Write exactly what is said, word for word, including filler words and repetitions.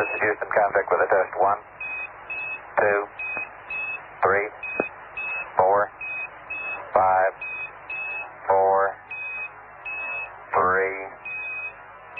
This is Houston, contact with a test. One, two, three.